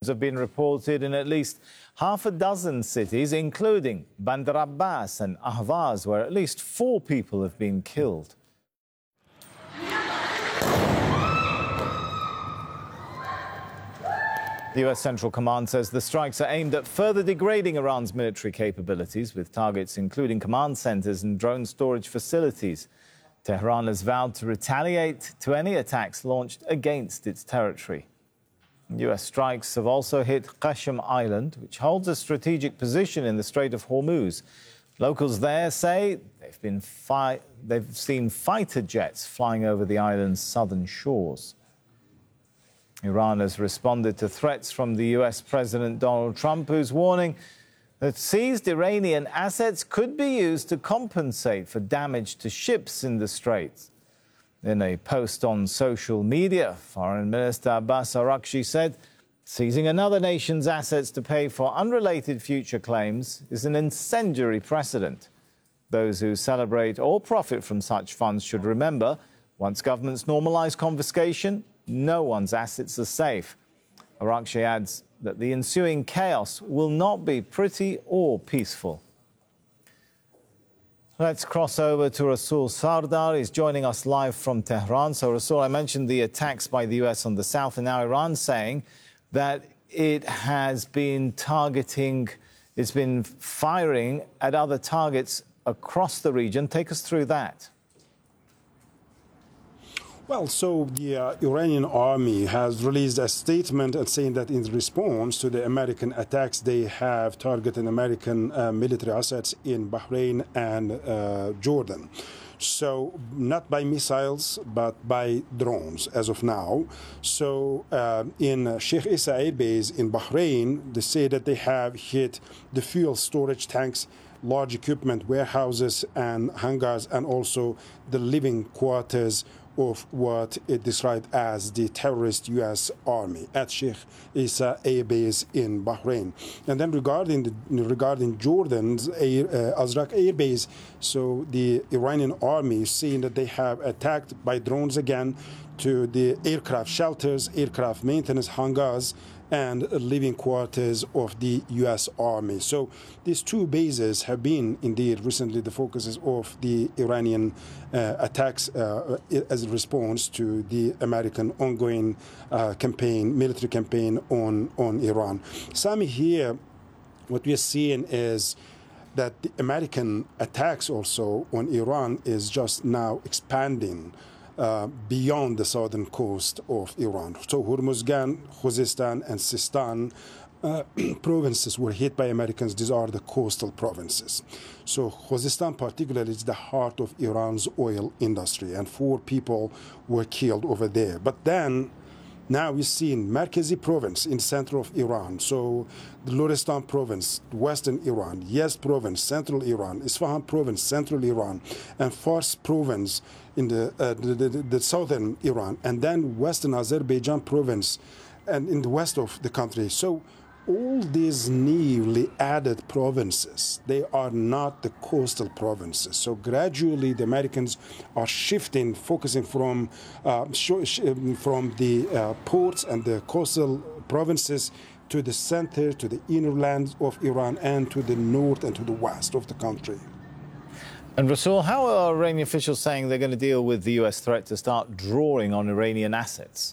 have been reported in at least half a dozen cities, including Bandar Abbas and Ahvaz, where at least 4 people have been killed. The US Central Command says the strikes are aimed at further degrading Iran's military capabilities, with targets including command centers and drone storage facilities. Tehran has vowed to retaliate to any attacks launched against its territory. US strikes have also hit Qashm Island, which holds a strategic position in the Strait of Hormuz. Locals there say they've seen fighter jets flying over the island's southern shores. Iran has responded to threats from the US President Donald Trump, who's warning that seized Iranian assets could be used to compensate for damage to ships in the Straits. In a post on social media, Foreign Minister Abbas Araghchi said seizing another nation's assets to pay for unrelated future claims is an incendiary precedent. Those who celebrate or profit from such funds should remember, once governments normalize confiscation, no one's assets are safe. Araghchi adds that the ensuing chaos will not be pretty or peaceful. Let's cross over to Rasul Sardar. He's joining us live from Tehran. So, Rasul, I mentioned the attacks by the US on the south, and now Iran saying that it has been it's been firing at other targets across the region. Take us through that. Well, so the Iranian army has released a statement and saying that in response to the American attacks, they have targeted American military assets in Bahrain and Jordan. So not by missiles, but by drones as of now. So in Sheikh Issa Air Base in Bahrain, they say that they have hit the fuel storage tanks, large equipment warehouses and hangars, and also the living quarters of what it described as the terrorist U.S. Army at Sheikh Issa Air Base in Bahrain. And then regarding Jordan's Azraq Air Base, so the Iranian army is saying that they have attacked by drones again to the aircraft shelters, aircraft maintenance hangars, and living quarters of the U.S. Army. So these 2 bases have been indeed recently the focuses of the Iranian attacks as a response to the American ongoing military campaign on Iran. Sami, here, what we are seeing is that the American attacks also on Iran is just now expanding beyond the southern coast of Iran. So Hormuzgan, Khuzestan, and Sistan provinces were hit by Americans. These are the coastal provinces. So Khuzestan particularly is the heart of Iran's oil industry, and 4 people were killed over there. But then now we see in Markazi province in the center of Iran, so the Lorestan province, western Iran, Yazd province, central Iran, Isfahan province, central Iran, and Fars province in the southern Iran, and then western Azerbaijan province and in the west of the country. So all these newly added provinces, they are not the coastal provinces. So gradually the Americans are shifting, focusing from the ports and the coastal provinces to the center, to the inner lands of Iran, and to the north and to the west of the country. And Rasul, how are Iranian officials saying they're going to deal with the US threat to start drawing on Iranian assets?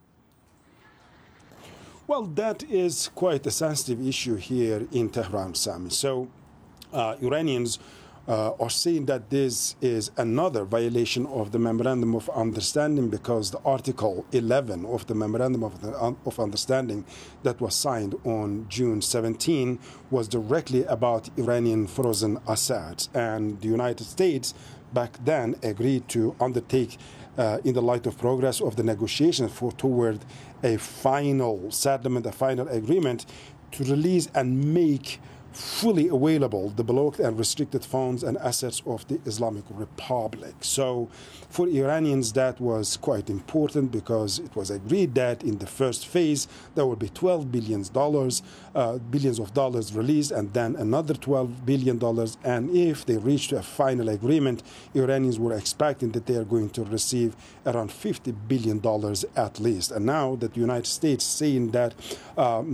Well, that is quite a sensitive issue here in Tehran, Sami. So Iranians are saying that this is another violation of the Memorandum of Understanding, because the Article 11 of the Memorandum of Understanding that was signed on June 17 was directly about Iranian frozen assets. And the United States back then agreed to undertake, in the light of progress of the negotiations toward a final settlement, a final agreement, to release and make fully available the blocked and restricted funds and assets of the Islamic Republic. So for Iranians, that was quite important, because it was agreed that in the first phase there would be $12 billions of dollars released, and then another $12 billion. And if they reached a final agreement, Iranians were expecting that they are going to receive around $50 billion at least. And now that the United States saying that